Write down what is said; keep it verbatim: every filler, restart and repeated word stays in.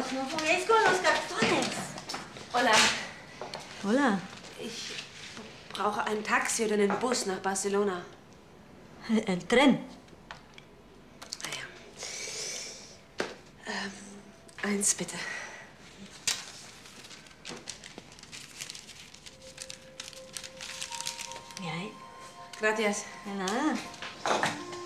Dios, no juguéis con los cartones. Hola. Hola. Ich brauche ein Taxi oder einen Bus nach Barcelona. El, el tren. Ah ja. Ähm, eins bitte. ¿Qué hay? Gracias. De nada.